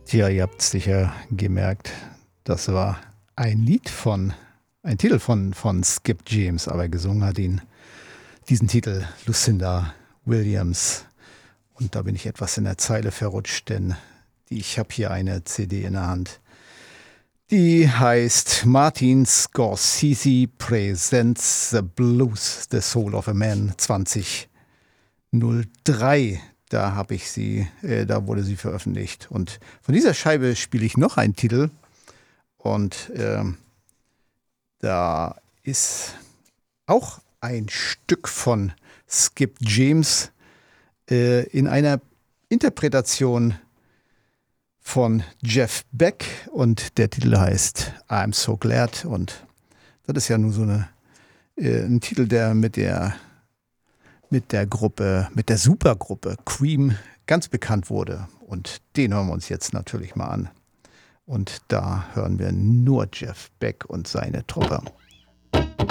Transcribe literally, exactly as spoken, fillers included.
Tja, ihr habt sicher gemerkt, das war ein Lied von, ein Titel von, von Skip James, aber gesungen hat ihn diesen Titel Lucinda Williams. Und da bin ich etwas in der Zeile verrutscht, denn ich habe hier eine C D in der Hand. Die heißt Martin Scorsese Presents the Blues, The Soul of a Man zwanzig null drei. Da habe ich sie, äh, da wurde sie veröffentlicht. Und von dieser Scheibe spiele ich noch einen Titel. Und äh, da ist auch ein Stück von Skip James äh, in einer Interpretation von Jeff Beck. Und der Titel heißt I'm So Glad. Und das ist ja nun so eine, äh, ein Titel, der mit der mit der Gruppe, mit der Supergruppe Cream ganz bekannt wurde. Und den hören wir uns jetzt natürlich mal an. Und da hören wir nur Jeff Beck und seine Truppe.